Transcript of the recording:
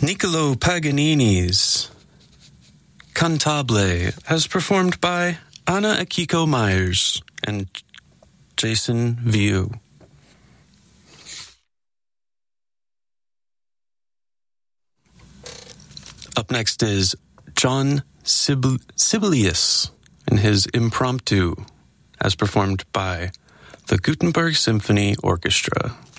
Niccolo Paganini's Cantabile, as performed by Anna Akiko Myers and Jason Viu. Up next is John Sibelius in his Impromptu, as performed by the Gutenberg Symphony Orchestra.